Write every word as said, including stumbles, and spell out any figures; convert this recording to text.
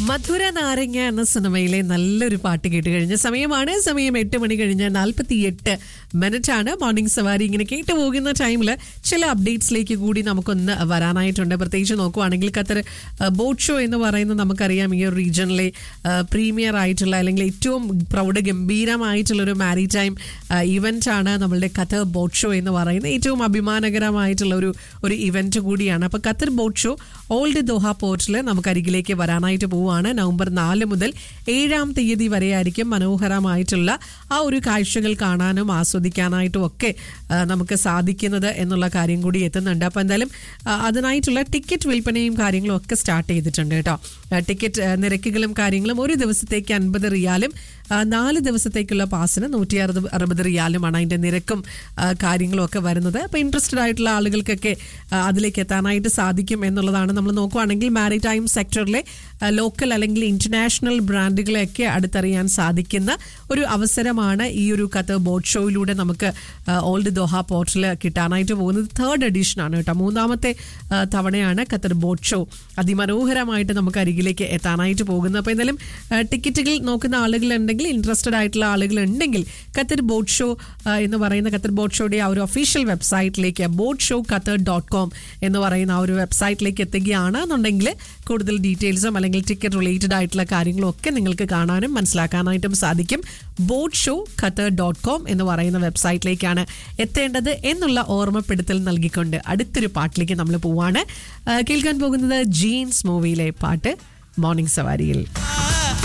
മധുര നാരങ്ങ എന്ന സിനിമയിലെ നല്ലൊരു പാട്ട് കേട്ട് കഴിഞ്ഞ സമയമാണ്. സമയം എട്ട് മണി കഴിഞ്ഞ് നാൽപ്പത്തി എട്ട് മിനിറ്റ് ആണ്. മോർണിംഗ് സവാരി ഇങ്ങനെ കേട്ടു പോകുന്ന ടൈമിൽ ചില അപ്ഡേറ്റ്സിലേക്ക് കൂടി നമുക്കൊന്ന് വരാനായിട്ടുണ്ട്. പ്രത്യേകിച്ച് നോക്കുവാണെങ്കിൽ ഖത്തർ ബോട്ട് ഷോ എന്ന് പറയുന്നത് നമുക്കറിയാം ഈ ഒരു റീജിയനിലെ പ്രീമിയർ ആയിട്ടുള്ള അല്ലെങ്കിൽ ഏറ്റവും പ്രൗഢഗംഭീരമായിട്ടുള്ളൊരു മാരിടൈം ഇവന്റ് ആണ് നമ്മളുടെ ഖത്തർ ബോട്ട് ഷോ എന്ന് പറയുന്നത്. ഏറ്റവും അഭിമാനകരമായിട്ടുള്ള ഒരു ഒരു ഇവന്റ് കൂടിയാണ്. അപ്പോൾ Qatar boat show old Doha പോർട്ടിൽ നമുക്ക് അരികിലേക്ക് വരാനായിട്ട് പോവുകയാണ്. നവംബർ നാല് മുതൽ ഏഴാം തീയതി വരെ ആയിരിക്കും മനോഹരമായിട്ടുള്ള ആ ഒരു കാഴ്ചകൾ കാണാനും ആസ്വദിക്കാനായിട്ടും ഒക്കെ നമുക്ക് സാധിക്കുന്നത് എന്നുള്ള കാര്യം കൂടി എത്തുന്നുണ്ട്. അപ്പോൾ എന്തായാലും അതിനായിട്ടുള്ള ടിക്കറ്റ് വിൽപ്പനയും കാര്യങ്ങളും ഒക്കെ സ്റ്റാർട്ട് ചെയ്തിട്ടുണ്ട് കേട്ടോ. ടിക്കറ്റ് നിരക്കുകളും കാര്യങ്ങളും ഒരു ദിവസത്തേക്ക് അൻപത് റിയാലും നാല് ദിവസത്തേക്കുള്ള പാസിന് നൂറ്റി അറുപത് അറുപത് റിയാലുമാണ് അതിൻ്റെ നിരക്കും കാര്യങ്ങളും ഒക്കെ വരുന്നത്. അപ്പോൾ ഇൻട്രസ്റ്റഡ് ആയിട്ടുള്ള ആളുകൾക്കൊക്കെ അതിലേക്ക് എത്താനായിട്ട് സാധിക്കും എന്നുള്ളതാണ്. നമ്മൾ നോക്കുകയാണെങ്കിൽ മാരിടൈം സെക്ടറിലെ ലോക്കൽ അല്ലെങ്കിൽ ഇന്റർനാഷണൽ ബ്രാൻഡുകളെയൊക്കെ അടുത്തറിയാൻ സാധിക്കുന്ന ഒരു അവസരമാണ് ഈ ഒരു ഖത്തർ ബോട്ട് ഷോയിലൂടെ നമുക്ക് ഓൾഡ് ദോഹ പോർട്ടിൽ കിട്ടാനായിട്ട് പോകുന്നത്. തേർഡ് എഡിഷനാണ് കേട്ടോ. മൂന്നാമത്തെ തവണയാണ് ഖത്തർ ബോട്ട് ഷോ അതിമനോഹരമായിട്ട് നമുക്ക് അരികിലേക്ക് എത്താനായിട്ട് പോകുന്നത്. അപ്പോൾ എന്തായാലും ടിക്കറ്റുകൾ നോക്കുന്ന ആളുകളുണ്ടെങ്കിൽ, ഇൻട്രസ്റ്റഡ് ആയിട്ടുള്ള ആളുകൾ ഉണ്ടെങ്കിൽ ഖത്തർ ബോട്ട് ഷോ എന്ന് പറയുന്ന ഖത്തർ ബോട്ട് ഷോയുടെ ആ ഒരു ഒഫീഷ്യൽ വെബ്സൈറ്റിലേക്ക് boat show Qatar dot com എന്ന് പറയുന്ന ആ ഒരു വെബ്സൈറ്റിലേക്ക് എത്തുകയാണെന്നുണ്ടെങ്കിൽ കൂടുതൽ ഡീറ്റെയിൽസും അല്ലെങ്കിൽ ടിക്കറ്റ് റിലേറ്റഡ് ആയിട്ടുള്ള കാര്യങ്ങളും ഒക്കെ നിങ്ങൾക്ക് കാണാനും മനസ്സിലാക്കാനായിട്ടും സാധിക്കും. Boat show Qatar dot com എന്ന് പറയുന്ന വെബ്സൈറ്റിലേക്കാണ് എത്തേണ്ടത് എന്നുള്ള ഓർമ്മപ്പെടുത്തൽ നൽകിക്കൊണ്ട് അടുത്തൊരു പാട്ടിലേക്ക് നമ്മൾ പോവാണ്. കേൾക്കാൻ പോകുന്നത് ജീൻസ് മൂവിയിലെ പാട്ട് മോർണിംഗ് സവാരിയിൽ.